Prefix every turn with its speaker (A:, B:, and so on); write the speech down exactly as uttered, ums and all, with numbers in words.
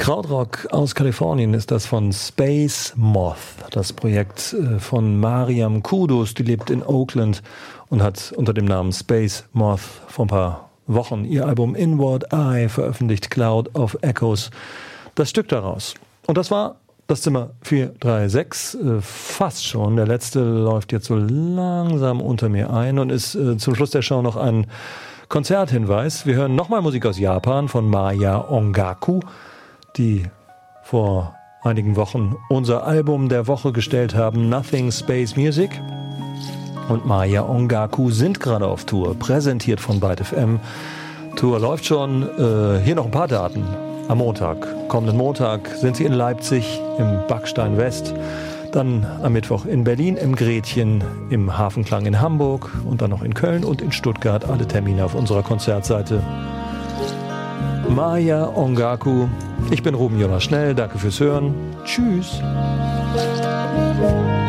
A: Krautrock aus Kalifornien ist das von Space Moth, das Projekt von Mariam Kudus, die lebt in Oakland und hat unter dem Namen Space Moth vor ein paar Wochen ihr Album Inward Eye veröffentlicht, Cloud of Echoes, das Stück daraus. Und das war das Zimmer vier drei sechs, äh, fast schon. Der letzte läuft jetzt so langsam unter mir ein und ist äh, zum Schluss der Show noch ein Konzerthinweis. Wir hören nochmal Musik aus Japan von Maya Ongaku, die vor einigen Wochen unser Album der Woche gestellt haben, Nothing Space Music. Und Maya Ongaku sind gerade auf Tour, präsentiert von Byte F M. Tour läuft schon. Äh, hier noch ein paar Daten. Am Montag, kommenden Montag, sind sie in Leipzig im Backstein West. Dann am Mittwoch in Berlin im Gretchen, im Hafenklang in Hamburg und dann noch in Köln und in Stuttgart. Alle Termine auf unserer Konzertseite. Maya Ongaku. Ich bin Ruben Jonas Schnell. Danke fürs Hören. Tschüss.